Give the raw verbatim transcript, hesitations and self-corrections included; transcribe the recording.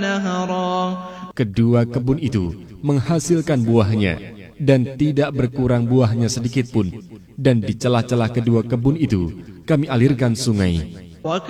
نهرا. Kedua kebun itu menghasilkan buahnya dan tidak berkurang buahnya sedikit pun. Dan di celah-celah kedua kebun itu kami alirkan sungai.